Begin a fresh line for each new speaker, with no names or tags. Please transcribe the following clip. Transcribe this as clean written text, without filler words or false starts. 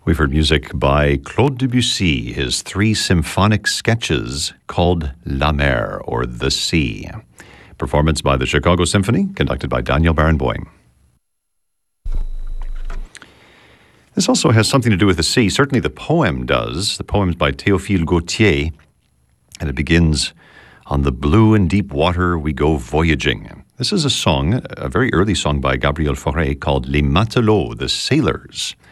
We've heard music by Claude Debussy, his 3 symphonic sketches called La Mer, or The Sea. Performance by the Chicago Symphony, conducted by Daniel Barenboim. This also has something to do with the sea. Certainly the poem does. The poem's by Théophile Gautier, and it begins, "On the blue and deep water we go voyaging." This is a song, a very early song by Gabriel Fauré called Les Matelots, the Sailors.